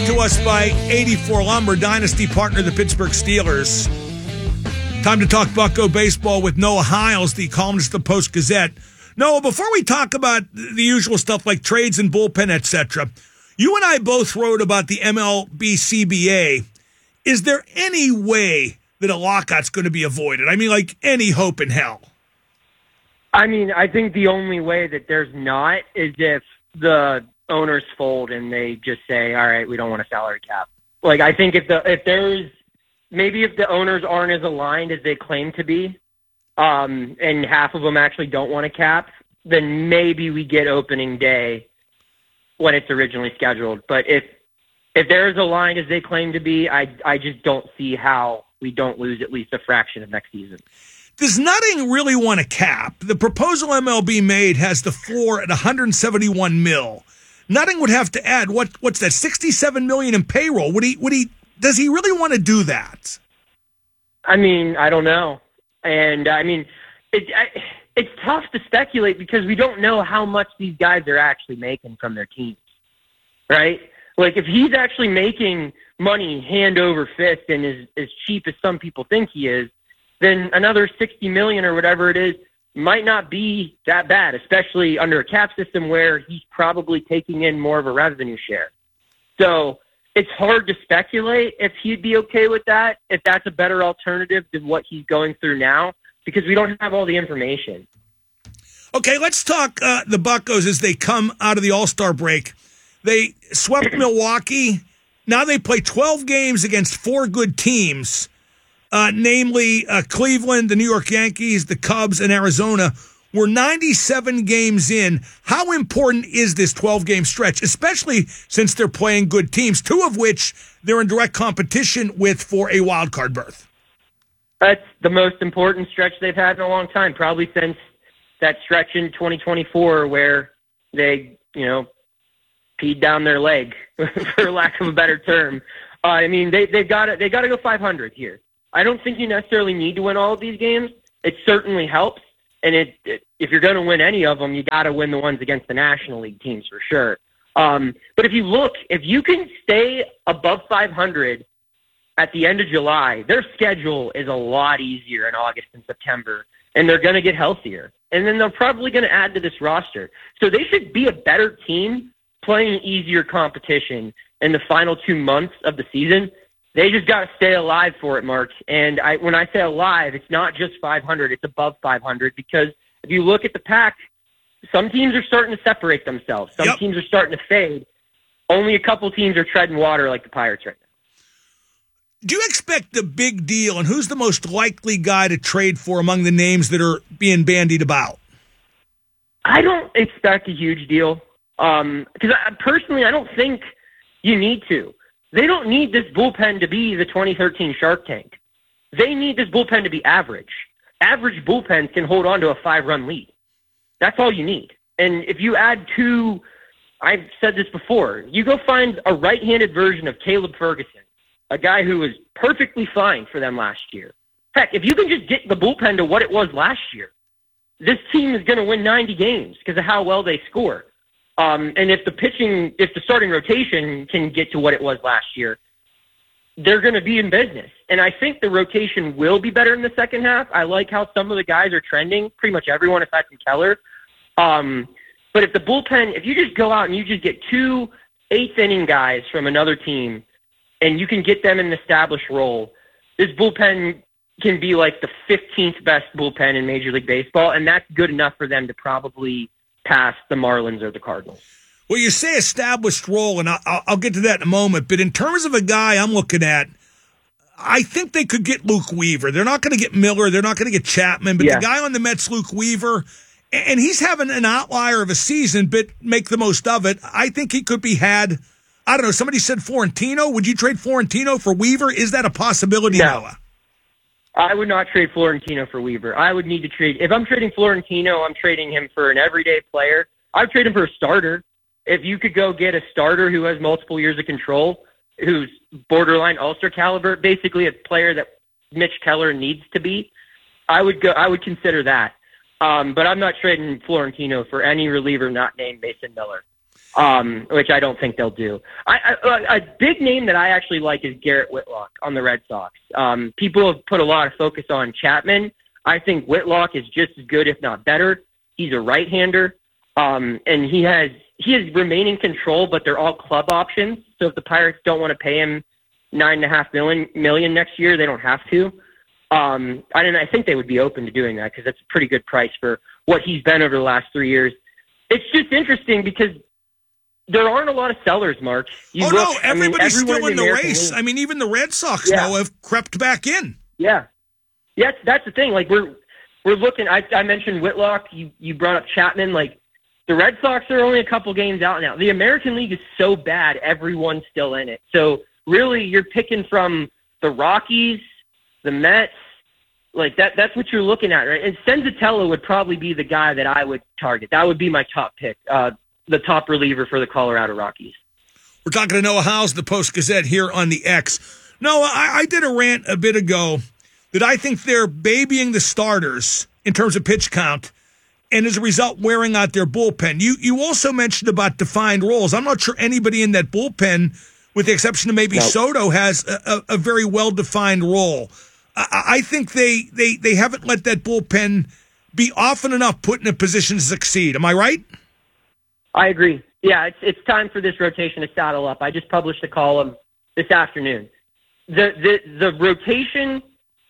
to us by 84 Lumber, dynasty partner of the Pittsburgh Steelers. Time to talk Bucco baseball with Noah Hiles, the columnist of the Post-Gazette. Noah, before we talk about the usual stuff like trades and bullpen, etc., you and I both wrote about the MLB CBA. Is there any way that a lockout's going to be avoided? I mean, like any hope in hell? I mean, I think the only way that there's not is if the owners fold and they just say, all right, we don't want a salary cap. Like, I think if the owners aren't as aligned as they claim to be, and half of them actually don't want a cap, then maybe we get opening day when it's originally scheduled. But if they're as aligned as they claim to be, I just don't see how we don't lose at least a fraction of next season. Does Nutting really want a cap? The proposal MLB made has the floor at $171 million. Nutting would have to add what's that, $67 million in payroll. Does he really want to do that? I mean, I don't know. And I mean, it's tough to speculate because we don't know how much these guys are actually making from their teams, right? Like, if he's actually making money hand over fist and is as cheap as some people think he is, then another $60 million or whatever it is might not be that bad, especially under a cap system where he's probably taking in more of a revenue share. So it's hard to speculate if he'd be okay with that, if that's a better alternative than what he's going through now, because we don't have all the information. Okay, let's talk the Buccos as they come out of the All-Star break. They swept Milwaukee. Now they play 12 games against 4 good teams. Namely Cleveland, the New York Yankees, the Cubs, and Arizona. We're 97 games in. How important is this 12-game stretch, especially since they're playing good teams, 2 of which they're in direct competition with for a wild card berth? That's the most important stretch they've had in a long time, probably since that stretch in 2024 where they, peed down their leg, for lack of a better term. I mean, they've got to go 500 here. I don't think you necessarily need to win all of these games. It certainly helps. And if you're going to win any of them, you got to win the ones against the National League teams for sure. But if you can stay above 500 at the end of July, their schedule is a lot easier in August and September, and they're going to get healthier. And then they're probably going to add to this roster. So they should be a better team playing easier competition in the final 2 months of the season. They just got to stay alive for it, Mark. And when I say alive, it's not just 500, it's above 500, because if you look at the pack, some teams are starting to separate themselves. Some teams are starting to fade. Only a couple teams are treading water like the Pirates right now. Do you expect the big deal, and who's the most likely guy to trade for among the names that are being bandied about? I don't expect a huge deal. Because personally, I don't think you need to. They don't need this bullpen to be the 2013 Shark Tank. They need this bullpen to be average. Average bullpens can hold on to a 5-run lead. That's all you need. And if you add 2, I've said this before, you go find a right-handed version of Caleb Ferguson, a guy who was perfectly fine for them last year. Heck, if you can just get the bullpen to what it was last year, this team is going to win 90 games because of how well they score. And if the starting rotation can get to what it was last year, they're going to be in business. And I think the rotation will be better in the second half. I like how some of the guys are trending, pretty much everyone aside from Keller. But if the bullpen, if you just go out and you just get 2 eighth-inning guys from another team and you can get them in an established role, this bullpen can be like the 15th best bullpen in Major League Baseball, and that's good enough for them to probably past the Marlins or the Cardinals. Well, you say established role, and I'll get to that in a moment, but in terms of a guy I'm looking at, I think they could get Luke Weaver. They're not going to get Miller. They're not going to get Chapman, but the guy on the Mets, Luke Weaver, and he's having an outlier of a season, but make the most of it. I think he could be had. I don't know. Somebody said Florentino. Would you trade Florentino for Weaver? Is that a possibility, No. Noah? I would not trade Florentino for Weaver. I would need to trade. If I'm trading Florentino, I'm trading him for an everyday player. I would trade him for a starter. If you could go get a starter who has multiple years of control, who's borderline all-star caliber, basically a player that Mitch Keller needs to be, I would consider that. But I'm not trading Florentino for any reliever not named Mason Miller. which I don't think they'll do. A big name that I actually like is Garrett Whitlock on the Red Sox. People have put a lot of focus on Chapman. I think Whitlock is just as good, if not better. He's a right-hander, and he has remaining control, but they're all club options. So if the Pirates don't want to pay him $9.5 million next year, they don't have to. I think they would be open to doing that because that's a pretty good price for what he's been over the last 3 years. It's just interesting because there aren't a lot of sellers, Mark. Everybody's still in the race. I mean, even the Red Sox now have crept back in. Yeah. Yes, that's the thing. Like we're looking. I mentioned Whitlock. You brought up Chapman. Like the Red Sox are only a couple games out now. The American League is so bad, everyone's still in it. So really, you're picking from the Rockies, the Mets. Like that's what you're looking at, right? And Senzatella would probably be the guy that I would target. That would be my top pick, the top reliever for the Colorado Rockies. We're talking to Noah House, the Post-Gazette here on the X. Noah, I did a rant a bit ago that I think they're babying the starters in terms of pitch count, and as a result, wearing out their bullpen. You also mentioned about defined roles. I'm not sure anybody in that bullpen, with the exception of maybe Soto, has a very well-defined role. I think they haven't let that bullpen be often enough put in a position to succeed. Am I right? I agree. Yeah, it's time for this rotation to saddle up. I just published a column this afternoon. The rotation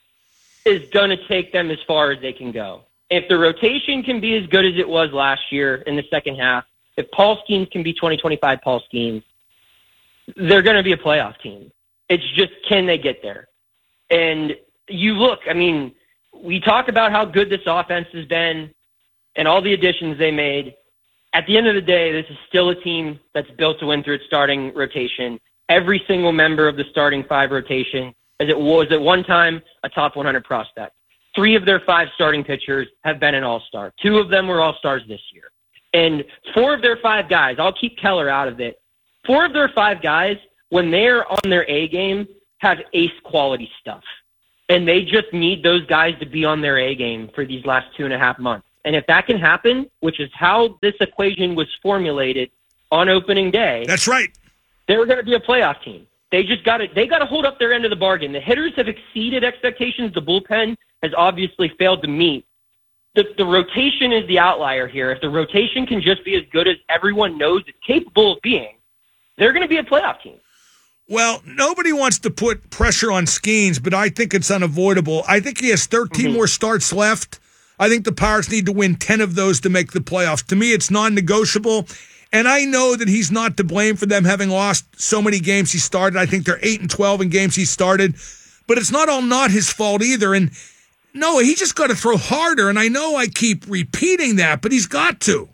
is going to take them as far as they can go. If the rotation can be as good as it was last year in the second half, if Paul Skeens can be 2025 Paul Skeens, they're going to be a playoff team. It's just, can they get there? And you look, I mean, we talk about how good this offense has been and all the additions they made. At the end of the day, this is still a team that's built to win through its starting rotation. Every single member of the starting five rotation, as it was at one time, a top 100 prospect. 3 of their 5 starting pitchers have been an all-star. 2 of them were all-stars this year. And 4 of their 5 guys, I'll keep Keller out of it, 4 of their 5 guys, when they're on their A game, have ace-quality stuff. And they just need those guys to be on their A game for these last 2.5 months. And if that can happen, which is how this equation was formulated on opening day, that's right, they're going to be a playoff team. They got to hold up their end of the bargain. The hitters have exceeded expectations. The bullpen has obviously failed to meet. The rotation is the outlier here. If the rotation can just be as good as everyone knows it's capable of being, they're going to be a playoff team. Well, nobody wants to put pressure on Skeens, but I think it's unavoidable. I think he has 13 more starts left. I think the Pirates need to win 10 of those to make the playoffs. To me, it's non-negotiable. And I know that he's not to blame for them having lost so many games he started. I think they're 8-12 in games he started. But it's not his fault either. And no, he just got to throw harder. And I know I keep repeating that, but he's got to.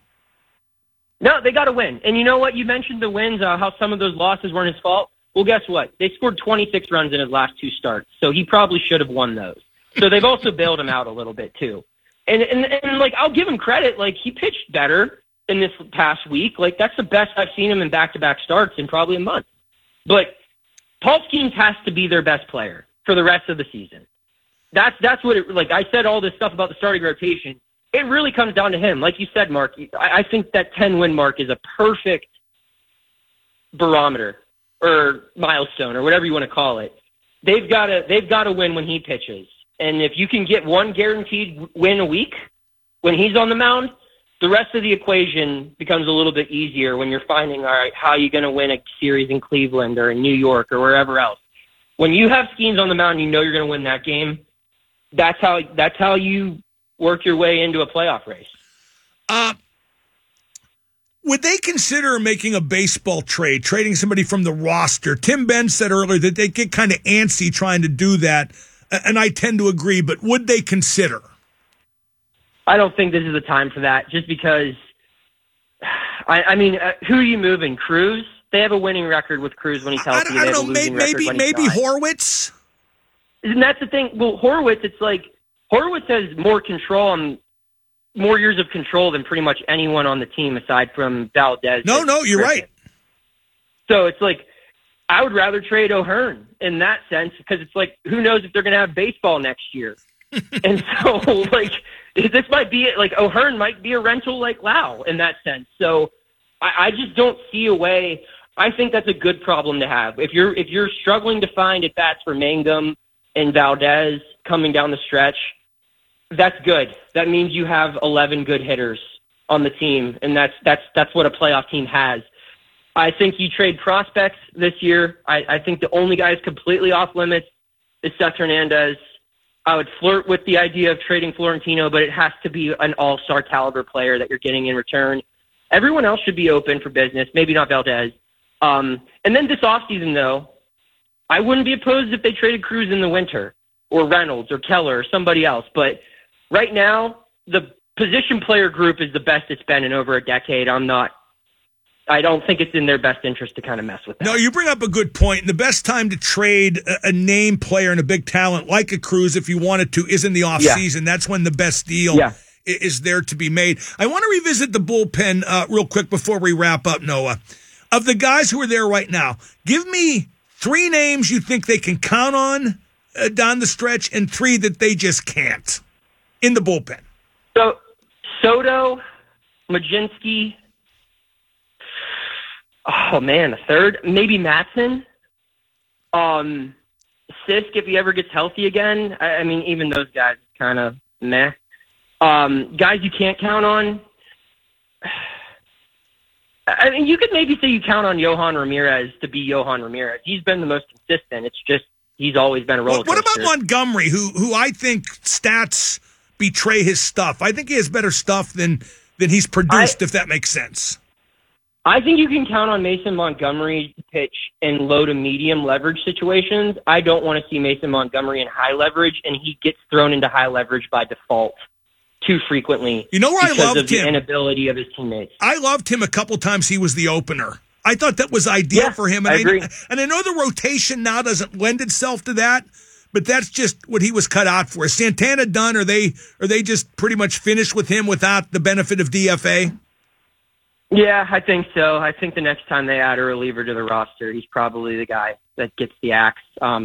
No, they got to win. And you know what? You mentioned the wins, how some of those losses weren't his fault. Well, guess what? They scored 26 runs in his last 2 starts, so he probably should have won those. So they've also bailed him out a little bit too. And like, I'll give him credit. Like, he pitched better in this past week. Like, that's the best I've seen him in back-to-back starts in probably a month. But Paul Skeens has to be their best player for the rest of the season. That's what it, like I said all this stuff about the starting rotation. It really comes down to him. Like you said, Mark, I think that 10-win mark is a perfect barometer or milestone or whatever you want to call it. They've got to win when he pitches. And if you can get one guaranteed win a week when he's on the mound, the rest of the equation becomes a little bit easier when you're finding, all right, how are you going to win a series in Cleveland or in New York or wherever else. When you have Skeens on the mound, you know you're going to win that game. That's how you work your way into a playoff race. Would they consider making a baseball trade, trading somebody from the roster? Tim Benn said earlier that they get kind of antsy trying to do that, and I tend to agree, but would they consider? I don't think this is the time for that, just because, I mean, who are you moving? Cruz? They have a winning record with Cruz when he's healthy. I don't know, maybe Horwitz? And that's the thing. Well, Horwitz, it's like, Horwitz has more control on more years of control than pretty much anyone on the team aside from Valdez. No, you're right. So it's like, I would rather trade O'Hearn in that sense, because it's like, who knows if they're going to have baseball next year. And so, like, this might be like O'Hearn might be a rental like Lau in that sense. So I just don't see a way. I think that's a good problem to have. If you're struggling to find at bats for Mangum and Valdez coming down the stretch, that's good. That means you have 11 good hitters on the team, and that's what a playoff team has. I think you trade prospects this year. I think the only guy who's completely off limits is Seth Hernandez. I would flirt with the idea of trading Florentino, but it has to be an all-star caliber player that you're getting in return. Everyone else should be open for business, maybe not Valdez. And then this offseason, though, I wouldn't be opposed if they traded Cruz in the winter or Reynolds or Keller or somebody else. But right now, the position player group is the best it's been in over a decade. I don't think it's in their best interest to kind of mess with that. No, you bring up a good point. The best time to trade a name player and a big talent like a Cruz, if you wanted to, is in the offseason. That's when the best deal is there to be made. I want to revisit the bullpen real quick before we wrap up, Noah. Of the guys who are there right now, give me 3 names you think they can count on down the stretch and 3 that they just can't in the bullpen. So, Soto, Majinski, oh man, a third, maybe Matson. Sisk, if he ever gets healthy again. I mean, even those guys kind of meh. Guys you can't count on. I mean, you could maybe say you count on Yohan Ramirez to be Yohan Ramirez. He's been the most consistent. It's just he's always been a roller coaster. What about Montgomery, who I think stats betray his stuff? I think he has better stuff than he's produced, if that makes sense. I think you can count on Mason Montgomery to pitch in low to medium leverage situations. I don't want to see Mason Montgomery in high leverage, and he gets thrown into high leverage by default too frequently. You know where I loved him? Because of the inability of his teammates. I loved him a couple times. He was the opener. I thought that was ideal for him. And I agree. And I know the rotation now doesn't lend itself to that, but that's just what he was cut out for. Is Santana done? Are they just pretty much finished with him without the benefit of DFA? Yeah, I think so. I think the next time they add a reliever to the roster, he's probably the guy that gets the axe.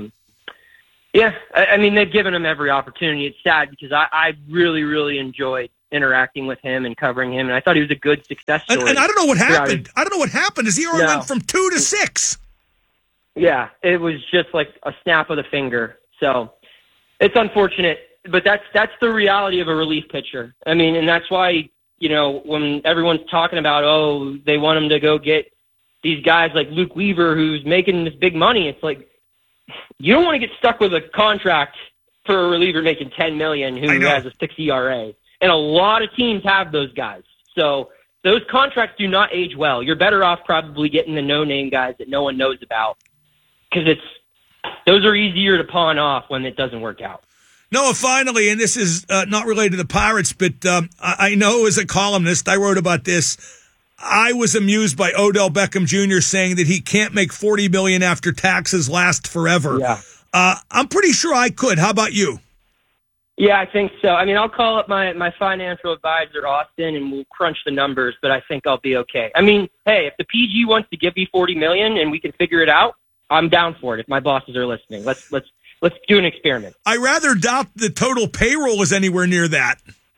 I mean, they've given him every opportunity. It's sad because I really, really enjoyed interacting with him and covering him, and I thought he was a good success story. And I don't know what happened. I don't know what happened. His ERA went from 2 to 6. Yeah, it was just like a snap of the finger. So it's unfortunate, but that's the reality of a relief pitcher. I mean, and that's why, when everyone's talking about, they want him to go get these guys like Luke Weaver who's making this big money, it's like, you don't want to get stuck with a contract for a reliever making $10 million who has a 6 ERA. And a lot of teams have those guys. So those contracts do not age well. You're better off probably getting the no-name guys that no one knows about because those are easier to pawn off when it doesn't work out. Noah, finally, and this is not related to the Pirates, but I know as a columnist, I wrote about this. I was amused by Odell Beckham Jr. saying that he can't make $40 million after taxes last forever. Yeah. I'm pretty sure I could. How about you? Yeah, I think so. I mean, I'll call up my financial advisor, Austin, and we'll crunch the numbers, but I think I'll be okay. I mean, hey, if the PG wants to give me $40 million and we can figure it out, I'm down for it if my bosses are listening. Let's do an experiment. I rather doubt the total payroll is anywhere near that.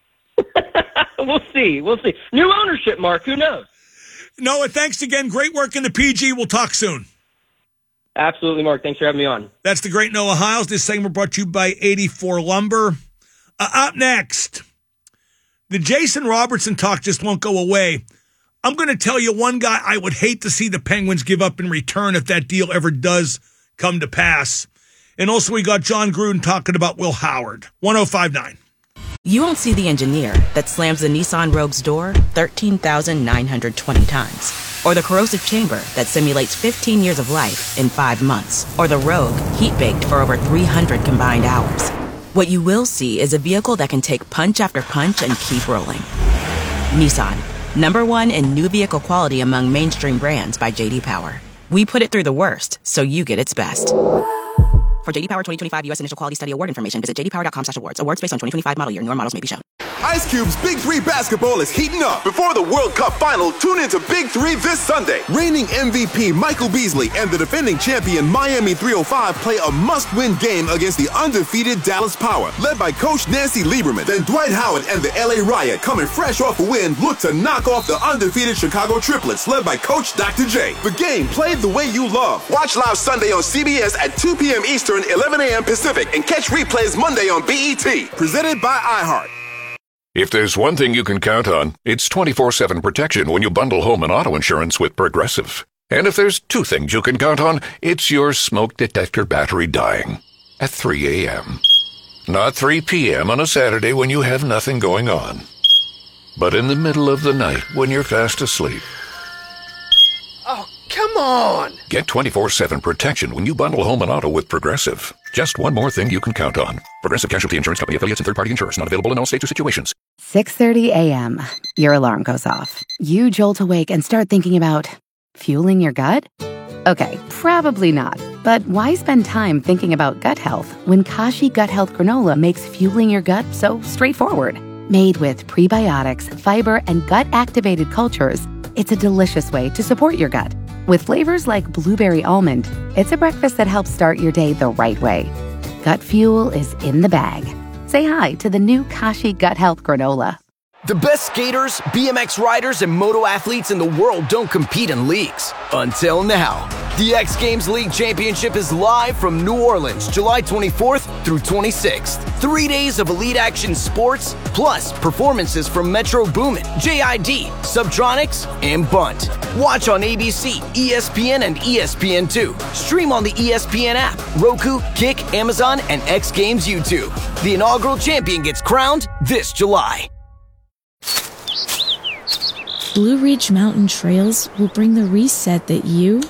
We'll see. New ownership, Mark. Who knows? Noah, thanks again. Great work in the PG. We'll talk soon. Absolutely, Mark. Thanks for having me on. That's the great Noah Hiles. This segment brought to you by 84 Lumber. Up next, the Jason Robertson talk just won't go away. I'm going to tell you one guy I would hate to see the Penguins give up in return if that deal ever does come to pass. And also we got John Gruden talking about Will Howard. 105.9. You won't see the engineer that slams the Nissan Rogue's door 13,920 times. Or the corrosive chamber that simulates 15 years of life in 5 months. Or the Rogue heat-baked for over 300 combined hours. What you will see is a vehicle that can take punch after punch and keep rolling. Nissan, #1 in new vehicle quality among mainstream brands by J.D. Power. We put it through the worst, so you get its best. For J.D. Power 2025 U.S. Initial Quality Study Award information, visit jdpower.com/awards. Awards based on 2025 model year. Newer models may be shown. Ice Cube's Big 3 basketball is heating up. Before the World Cup final, tune into Big 3 this Sunday. Reigning MVP Michael Beasley and the defending champion Miami 305 play a must-win game against the undefeated Dallas Power, led by Coach Nancy Lieberman. Then Dwight Howard and the LA Riot, coming fresh off a win, look to knock off the undefeated Chicago Triplets, led by Coach Dr. J. The game played the way you love. Watch live Sunday on CBS at 2 p.m. Eastern, 11 a.m. Pacific, and catch replays Monday on BET. Presented by iHeart. If there's one thing you can count on, it's 24/7 protection when you bundle home and auto insurance with Progressive. And if there's two things you can count on, it's your smoke detector battery dying at 3 a.m. Not 3 p.m. on a Saturday when you have nothing going on, but in the middle of the night when you're fast asleep. Oh, come on! Get 24/7 protection when you bundle home and auto with Progressive. Just one more thing you can count on. Progressive Casualty Insurance Company, affiliates, and third-party insurers. Not available in all states or situations. 6:30 a.m. Your alarm goes off. You jolt awake and start thinking about fueling your gut? Okay, probably not. But why spend time thinking about gut health when Kashi Gut Health Granola makes fueling your gut so straightforward? Made with prebiotics, fiber, and gut-activated cultures, it's a delicious way to support your gut. With flavors like blueberry almond, it's a breakfast that helps start your day the right way. Gut fuel is in the bag. Say hi to the new Kashi Gut Health Granola. The best skaters, BMX riders, and moto athletes in the world don't compete in leagues. Until now. The X Games League Championship is live from New Orleans, July 24th through 26th. 3 days of elite action sports, plus performances from Metro Boomin, JID, Subtronics, and Bunt. Watch on ABC, ESPN, and ESPN2. Stream on the ESPN app, Roku, Kick, Amazon, and X Games YouTube. The inaugural champion gets crowned this July. Blue Ridge Mountain Trails will bring the reset that you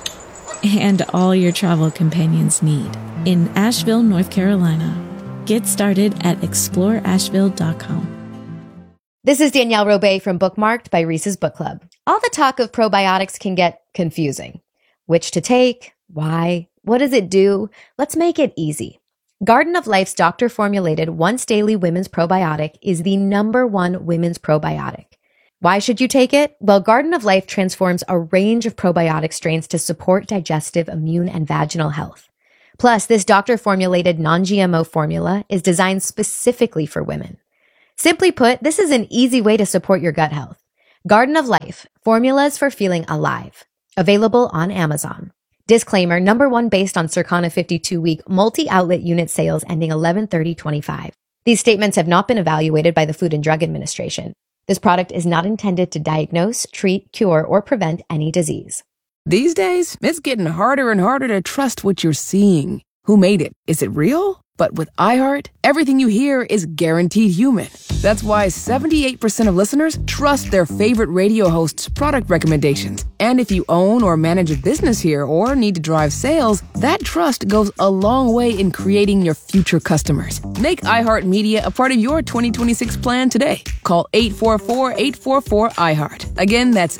and all your travel companions need in Asheville, North Carolina. Get started at exploreasheville.com. This is Danielle Robay from Bookmarked by Reese's Book Club. All the talk of probiotics can get confusing. Which to take? Why? What does it do? Let's make it easy. Garden of Life's doctor-formulated once-daily women's probiotic is the #1 women's probiotic. Why should you take it? Well, Garden of Life transforms a range of probiotic strains to support digestive, immune, and vaginal health. Plus, this doctor-formulated non-GMO formula is designed specifically for women. Simply put, this is an easy way to support your gut health. Garden of Life, formulas for feeling alive. Available on Amazon. Disclaimer, #1 based on Circana 52-week multi-outlet unit sales ending 11/30/25. These statements have not been evaluated by the Food and Drug Administration. This product is not intended to diagnose, treat, cure, or prevent any disease. These days, it's getting harder and harder to trust what you're seeing. Who made it? Is it real? But with iHeart, everything you hear is guaranteed human. That's why 78% of listeners trust their favorite radio hosts' product recommendations. And if you own or manage a business here or need to drive sales, that trust goes a long way in creating your future customers. Make iHeartMedia a part of your 2026 plan today. Call 844-844-iHeart. Again, that's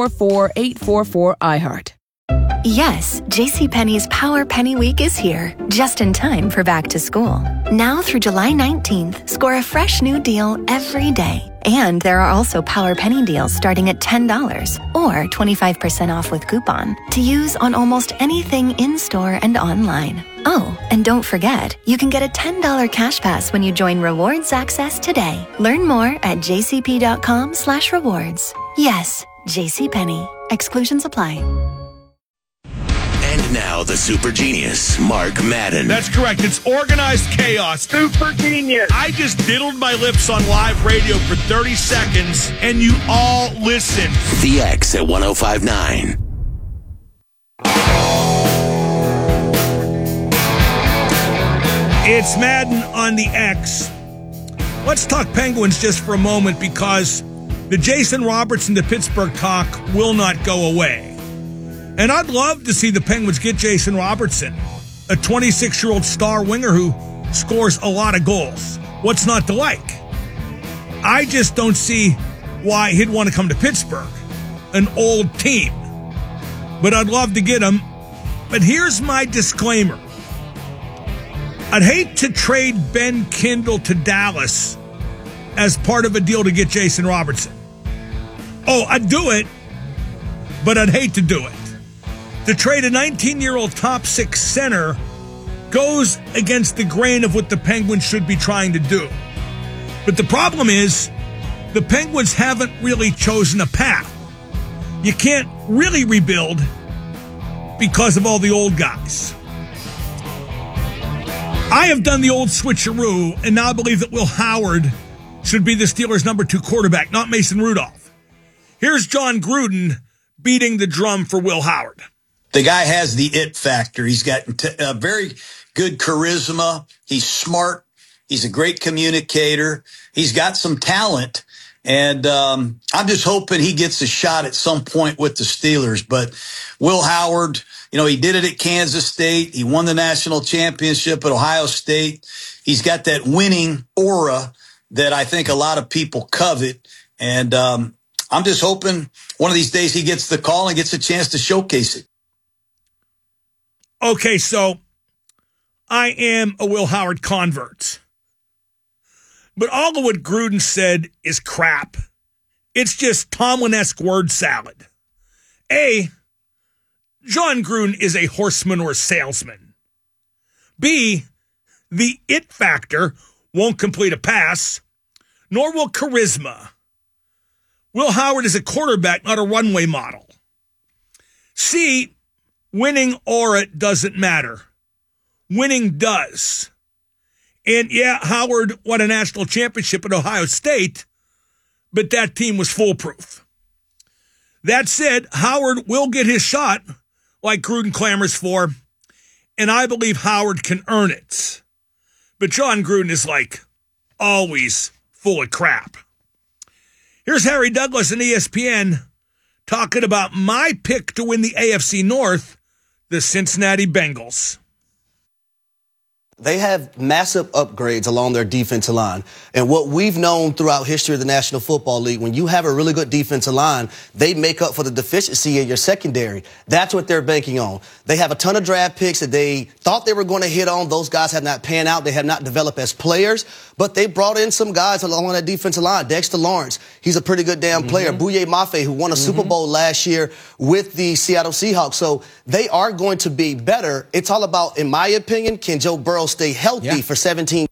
844-844-iHeart. Yes, JCPenney's Power Penny Week is here, just in time for back to school. Now through July 19th, score a fresh new deal every day. And there are also Power Penny deals starting at $10 or 25% off with coupon to use on almost anything in-store and online. Oh, and don't forget, you can get a $10 cash pass when you join Rewards Access today. Learn more at jcp.com/rewards. Yes, JCPenney. Exclusions apply. And now the super genius, Mark Madden. That's correct. It's organized chaos. Super genius. I just diddled my lips on live radio for 30 seconds, and you all listened. The X at 105.9. It's Madden on the X. Let's talk Penguins just for a moment because the Jason Robertson to Pittsburgh talk will not go away. And I'd love to see the Penguins get Jason Robertson, a 26-year-old star winger who scores a lot of goals. What's not to like? I just don't see why he'd want to come to Pittsburgh, an old team. But I'd love to get him. But here's my disclaimer. I'd hate to trade Ben Kindle to Dallas as part of a deal to get Jason Robertson. Oh, I'd do it, but I'd hate to do it. To trade a 19-year-old top 6 center goes against the grain of what the Penguins should be trying to do. But the problem is, the Penguins haven't really chosen a path. You can't really rebuild because of all the old guys. I have done the old switcheroo and now believe that Will Howard should be the Steelers' number 2 quarterback, not Mason Rudolph. Here's John Gruden beating the drum for Will Howard. The guy has the it factor. He's got a very good charisma. He's smart. He's a great communicator. He's got some talent. And I'm just hoping he gets a shot at some point with the Steelers. But Will Howard, he did it at Kansas State. He won the national championship at Ohio State. He's got that winning aura that I think a lot of people covet. And I'm just hoping one of these days he gets the call and gets a chance to showcase it. Okay, so I am a Will Howard convert. But all of what Gruden said is crap. It's just Tomlin-esque word salad. A, John Gruden is a horseman or salesman. B, the it factor won't complete a pass, nor will charisma. Will Howard is a quarterback, not a runway model. C, winning aura doesn't matter. Winning does. And yeah, Howard won a national championship at Ohio State, but that team was foolproof. That said, Howard will get his shot, like Gruden clamors for, and I believe Howard can earn it. But John Gruden is always full of crap. Here's Harry Douglas on ESPN talking about my pick to win the AFC North, the Cincinnati Bengals. They have massive upgrades along their defensive line. And what we've known throughout history of the National Football League, when you have a really good defensive line, they make up for the deficiency in your secondary. That's what they're banking on. They have a ton of draft picks that they thought they were going to hit on. Those guys have not panned out. They have not developed as players. But they brought in some guys along that defensive line. Dexter Lawrence, he's a pretty good damn player. Bouye Mafe, who won a Super Bowl last year with the Seattle Seahawks. So they are going to be better. It's all about, in my opinion, can Joe Burrow stay healthy for 17.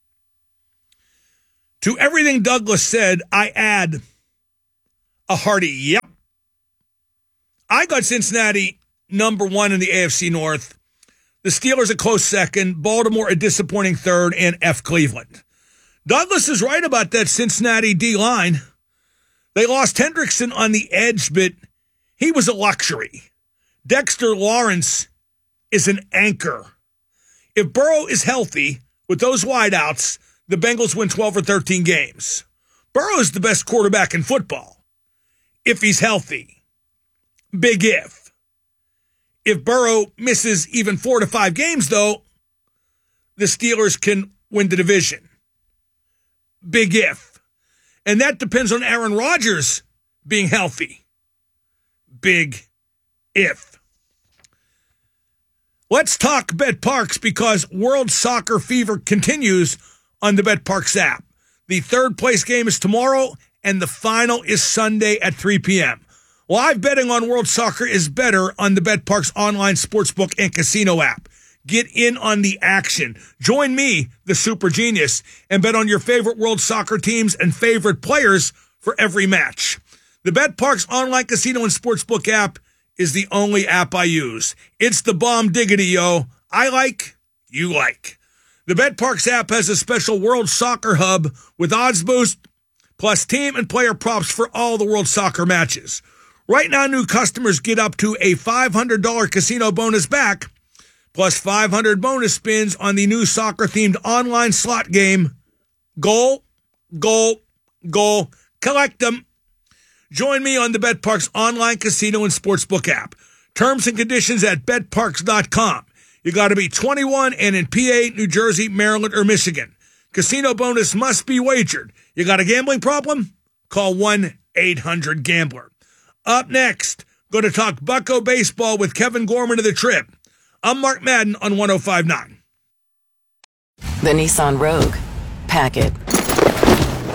To everything Douglas said, I add a hearty yep. I got Cincinnati number 1 in the AFC North. The Steelers a close second, Baltimore a disappointing third, and F. Cleveland. Douglas is right about that Cincinnati D-line. They lost Hendrickson on the edge, but he was a luxury. Dexter Lawrence is an anchor. If Burrow is healthy with those wideouts, the Bengals win 12 or 13 games. Burrow is the best quarterback in football. If he's healthy. Big if. If Burrow misses even 4 to 5 games, though, the Steelers can win the division. Big if. And that depends on Aaron Rodgers being healthy. Big if. Let's talk BetParx because World Soccer Fever continues on the BetParx app. The third place game is tomorrow, and the final is Sunday at 3 p.m. Live betting on World Soccer is better on the BetParx online sportsbook and casino app. Get in on the action. Join me, the Super Genius, and bet on your favorite World Soccer teams and favorite players for every match. The BetParx online casino and sportsbook app is the only app I use. It's the bomb diggity, yo. I like, you like. The BetParx app has a special World Soccer hub with odds boost, plus team and player props for all the World Soccer matches. Right now, new customers get up to a $500 casino bonus back, plus 500 bonus spins on the new soccer-themed online slot game, Goal, Goal, Goal. Collect them. Join me on the BetParx online casino and sportsbook app. Terms and conditions at betparx.com. You got to be 21 and in PA, New Jersey, Maryland, or Michigan. Casino bonus must be wagered. You got a gambling problem? Call 1-800-GAMBLER. Up next, going to talk Bucco baseball with Kevin Gorman of the Trib. I'm Mark Madden on 105.9. The Nissan Rogue. Pack it.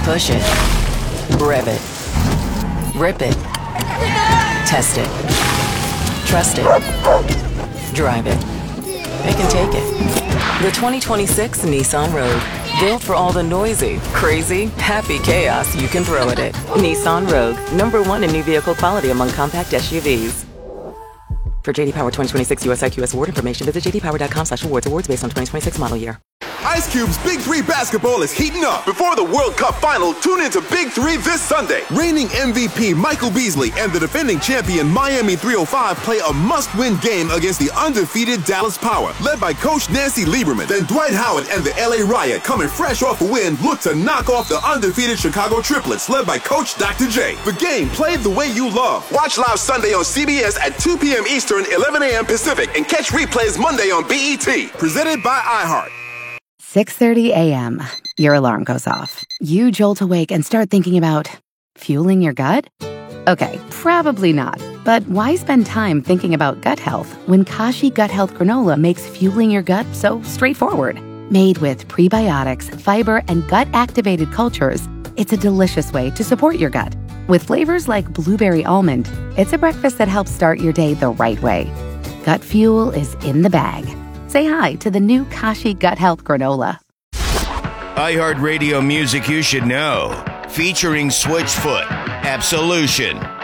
Push it. Rev it. Rip it. Test it. Trust it. Drive it. It can take it. The 2026 Nissan Rogue. Built for all the noisy, crazy, happy chaos you can throw at it. Nissan Rogue. #1 in new vehicle quality among compact SUVs. For JD Power 2026 US IQS award information, visit jdpower.com/awards. Awards based on 2026 model year. Ice Cube's Big 3 basketball is heating up. Before the World Cup final, tune into Big 3 this Sunday. Reigning MVP Michael Beasley and the defending champion Miami 305 play a must-win game against the undefeated Dallas Power, led by Coach Nancy Lieberman. Then Dwight Howard and the LA Riot, coming fresh off a win, look to knock off the undefeated Chicago Triplets, led by Coach Dr. J. The game played the way you love. Watch live Sunday on CBS at 2 p.m. Eastern, 11 a.m. Pacific, and catch replays Monday on BET. Presented by iHeart. 6:30 a.m. Your alarm goes off. You jolt awake and start thinking about fueling your gut? Okay, probably not. But why spend time thinking about gut health when Kashi Gut Health Granola makes fueling your gut so straightforward? Made with prebiotics, fiber, and gut-activated cultures, it's a delicious way to support your gut. With flavors like blueberry almond, it's a breakfast that helps start your day the right way. Gut fuel is in the bag. Say hi to the new Kashi Gut Health Granola. iHeartRadio music you should know. Featuring Switchfoot, Absolution,